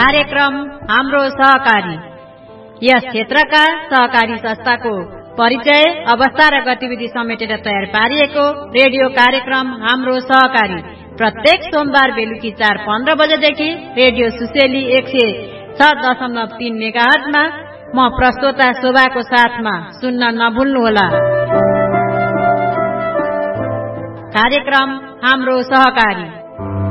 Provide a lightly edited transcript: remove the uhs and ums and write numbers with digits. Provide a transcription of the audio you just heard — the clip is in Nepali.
कार्यक्रम हाम्रो सहकारी। यस क्षेत्रका सहकारी संस्थाको परिचय, अवस्था र गतिविधि समेटेर तयार पारिएको रेडियो कार्यक्रम हाम्रो सहकारी प्रत्येक सोमबार बेलुकी 4:15 बजेदेखि रेडियो सुसेली 106.3 मेगाहर्जमा म प्रस्तोता शोभाको साथमा सुन्न नभुल्नुहोला। कार्यक्रम हाम्रो सहकारी।